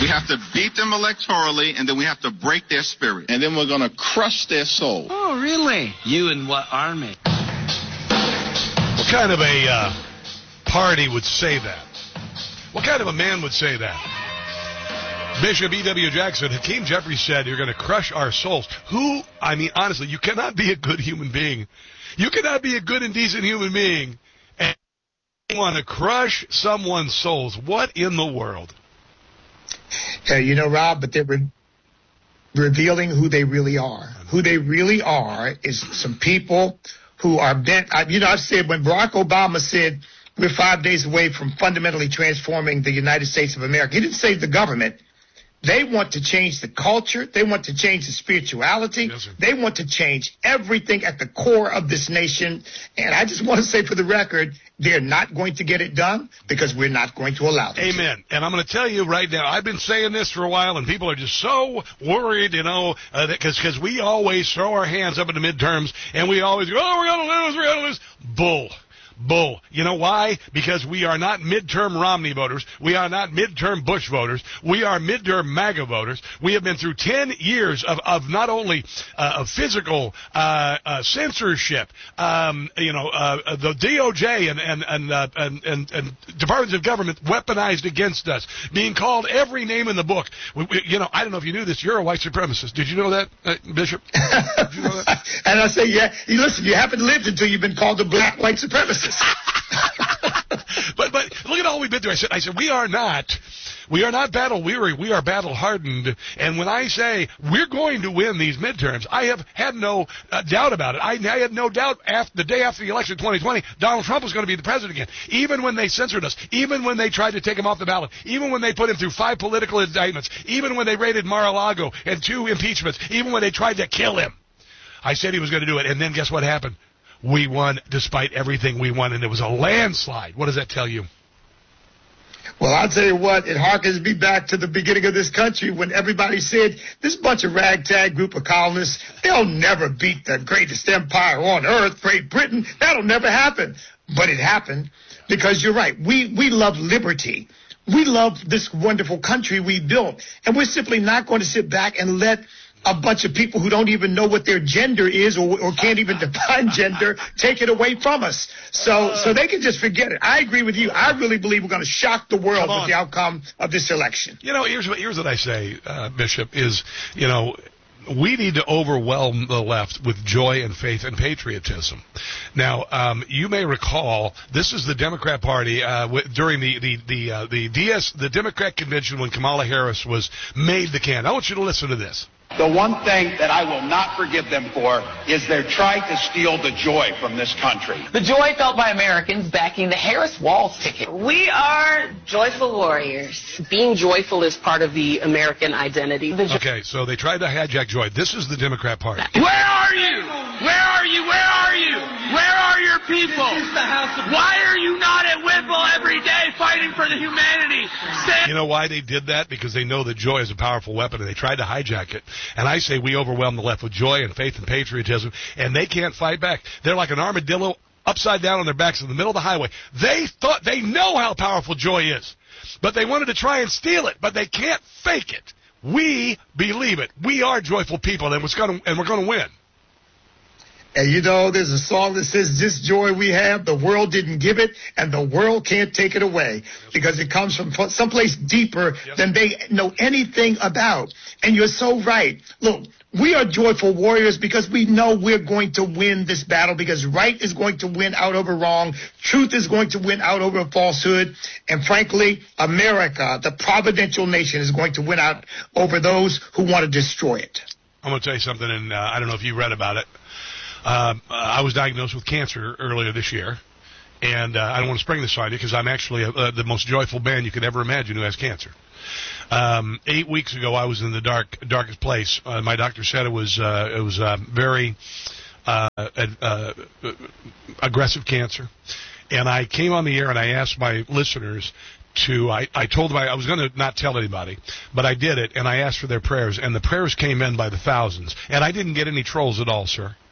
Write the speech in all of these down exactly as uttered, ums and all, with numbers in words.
We have to beat them electorally, and then we have to break their spirit. And then we're going to crush their soul. Oh, really? You and what army? What kind of a uh, party would say that? What kind of a man would say that? Bishop E W. Jackson, Hakeem Jeffries said, you're going to crush our souls. Who, I mean, honestly, you cannot be a good human being. You cannot be a good and decent human being and you want to crush someone's souls. What in the world? Uh, you know, Rob, but they're re- revealing who they really are. Who they really are is some people who are bent. I, you know, I've said when Barack Obama said we're five days away from fundamentally transforming the United States of America, he didn't say the government. They want to change the culture. They want to change the spirituality. Yes, sir. They want to change everything at the core of this nation. And I just want to say for the record, they're not going to get it done because we're not going to allow them. Amen. And I'm going to tell you right now, I've been saying this for a while, and people are just so worried, you know, because uh, because we always throw our hands up in the midterms, and we always go, oh, we're going to lose, we're going to lose. Bull. Bull. You know why? Because we are not midterm Romney voters. We are not midterm Bush voters. We are midterm MAGA voters. We have been through ten years of, of not only uh, of physical uh, uh, censorship, um, you know, uh, the D O J and and and, uh, and and and departments of government weaponized against us, being called every name in the book. We, we, you know, I don't know if you knew this. You're a white supremacist. Did you know that, uh, Bishop? Did you know that? And I say, yeah, you listen, you haven't lived until you've been called a black white supremacist. but but look at all we've been through. I said I said we are not we are not battle weary. We are battle hardened. And when I say we're going to win these midterms, I have had no uh, doubt about it. I, I had no doubt after the day after the election, twenty twenty, Donald Trump was going to be the president again. Even when they censored us, even when they tried to take him off the ballot, even when they put him through five political indictments, even when they raided Mar-a-Lago and two impeachments, even when they tried to kill him, I said he was going to do it. And then guess what happened? We won despite everything we won, and it was a landslide. What does that tell you? Well, I'll tell you what, it harkens me back to the beginning of this country when everybody said, this bunch of ragtag group of colonists, they'll never beat the greatest empire on earth, Great Britain. That'll never happen. But it happened because you're right. We, we love liberty. We love this wonderful country we built, and we're simply not going to sit back and let a bunch of people who don't even know what their gender is or, or can't even define gender take it away from us. So so they can just forget it. I agree with you. I really believe we're going to shock the world with the outcome of this election. You know, here's what, here's what I say, uh, Bishop, is, you know, we need to overwhelm the left with joy and faith and patriotism. Now, um, you may recall this is the Democrat Party uh, w- during the the the uh, the D S the Democrat convention when Kamala Harris was made the candidate. I want you to listen to this. The one thing that I will not forgive them for is their try to steal the joy from this country. The joy felt by Americans backing the Harris-Walz ticket. We are joyful warriors. Being joyful is part of the American identity. The jo- Okay, so they tried to hijack joy. This is the Democrat Party. Where are you? Where are you? Where are you? Where are your people? Why are you not at Whipple every day fighting for the humanity? Stand- you know why they did that? Because they know that joy is a powerful weapon, and they tried to hijack it. And I say we overwhelm the left with joy and faith and patriotism, and they can't fight back. They're like an armadillo upside down on their backs in the middle of the highway. They thought they know how powerful joy is, but they wanted to try and steal it, but they can't fake it. We believe it. We are joyful people, and, gonna, and we're going to win. And you know, there's a song that says, this joy we have, the world didn't give it, and the world can't take it away, because it comes from someplace deeper yes. than they know anything about. And you're so right. Look, we are joyful warriors because we know we're going to win this battle, because right is going to win out over wrong. Truth is going to win out over falsehood. And frankly, America, the providential nation, is going to win out over those who want to destroy it. I'm going to tell you something, and uh, I don't know if you read about it. Uh, I was diagnosed with cancer earlier this year, and uh, I don't want to spring this on you because I'm actually uh, the most joyful man you could ever imagine who has cancer. Um, eight weeks ago, I was in the dark, darkest place. Uh, my doctor said it was uh, it was uh, very uh, uh, aggressive cancer, and I came on the air and I asked my listeners to. I, I told them I, I was going to not tell anybody, but I did it, and I asked for their prayers, and the prayers came in by the thousands, and I didn't get any trolls at all, sir.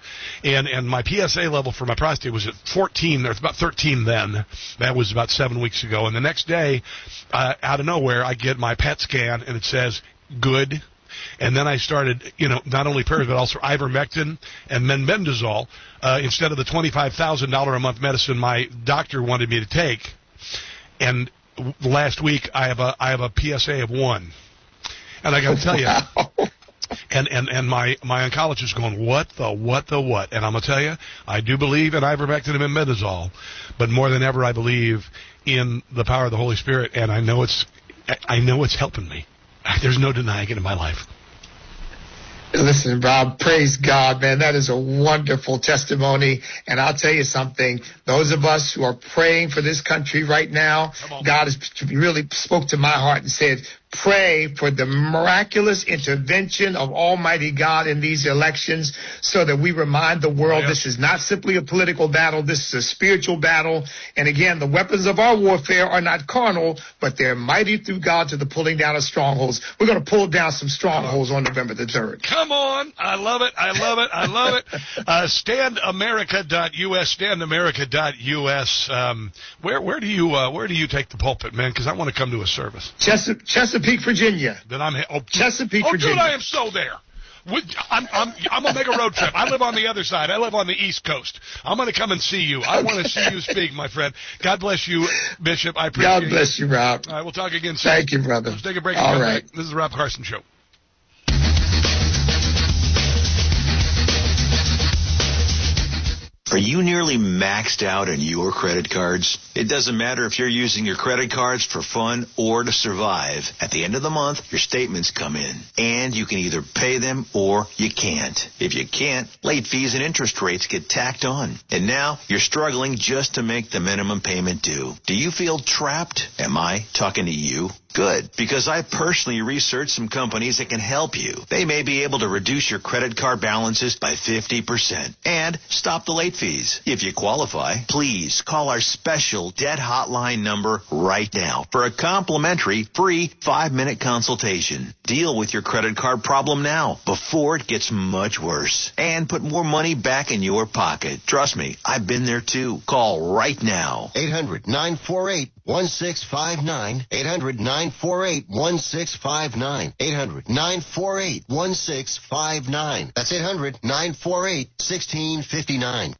and and my P S A level for my prostate was at fourteen. There's about thirteen then. That was about seven weeks ago. And the next day, uh, out of nowhere, I get my P E T scan, and it says good. And then I started, you know, not only prayers, but also ivermectin and mebendazole uh, instead of the twenty-five thousand dollars a month medicine my doctor wanted me to take. And last week, I have a I have a P S A of one. And I got to tell you, and, and, and my, my oncologist is going, what the, what the, what? And I'm going to tell you, I do believe in ivermectin and mebendazole, but more than ever, I believe in the power of the Holy Spirit, and I know it's, I know it's helping me. There's no denying it in my life. Listen, Rob, praise God, man. That is a wonderful testimony. And I'll tell you something. Those of us who are praying for this country right now, God has really spoke to my heart and said, pray for the miraculous intervention of Almighty God in these elections so that we remind the world this is not simply a political battle. This is a spiritual battle. And again, the weapons of our warfare are not carnal, but they're mighty through God to the pulling down of strongholds. We're going to pull down some strongholds on November the third. Come on. I love it. I love it. I love it. Uh, stand america dot U S, stand america dot U S. Um, where, where do you, uh, where do you take the pulpit, man? Because I want to come to a service. Chesapeake, Chesapeake, Virginia. Then I'm oh, Chesapeake, oh, Virginia. Dude, I am so there. I'm, I'm, I'm going to make a road trip. I live on the other side. I live on the East Coast. I'm going to come and see you. I want to see you speak, my friend. God bless you, Bishop. I appreciate it. God bless you, you, Rob. All right, we'll talk again soon. Thank you, brother. Let's take a break. All right. Back. This is the Rob Carson Show. Are you nearly maxed out on your credit cards? It doesn't matter if you're using your credit cards for fun or to survive. At the end of the month, your statements come in, and you can either pay them or you can't. If you can't, late fees and interest rates get tacked on. And now you're struggling just to make the minimum payment due. Do you feel trapped? Am I talking to you? Good, because I personally researched some companies that can help you. They may be able to reduce your credit card balances by fifty percent and stop the late fees. If you qualify, please call our special debt hotline number right now for a complimentary free five-minute consultation. Deal with your credit card problem now before it gets much worse and put more money back in your pocket. Trust me, I've been there too. Call right now. eight hundred nine four eight one six five nine. eight hundred nine four eight one six five nine. eight hundred nine four eight one six five nine. That's eight hundred nine four eight one six five nine.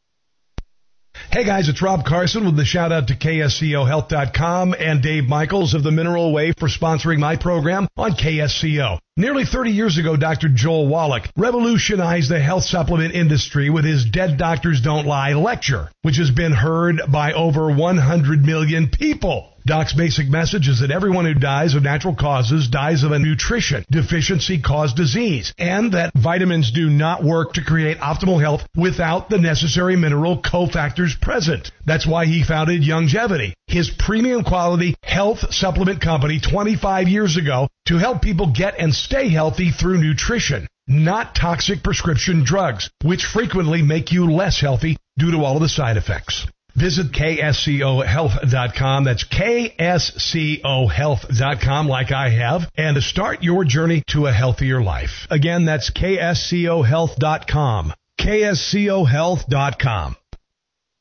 Hey guys, it's Rob Carson with the shout out to K S C O health dot com and Dave Michaels of the Mineral Way for sponsoring my program on K S C O. Nearly thirty years ago, Doctor Joel Wallach revolutionized the health supplement industry with his Dead Doctors Don't Lie lecture, which has been heard by over one hundred million people. Doc's basic message is that everyone who dies of natural causes dies of a nutrition deficiency caused disease, and that vitamins do not work to create optimal health without the necessary mineral cofactors present. That's why he founded Youngevity, his premium quality health supplement company twenty-five years ago, to help people get and stay healthy through nutrition, not toxic prescription drugs, which frequently make you less healthy due to all of the side effects. Visit K S C O health dot com. That's K S C O health dot com, like I have, and to start your journey to a healthier life. Again, that's K S C O health dot com. K S C O health dot com.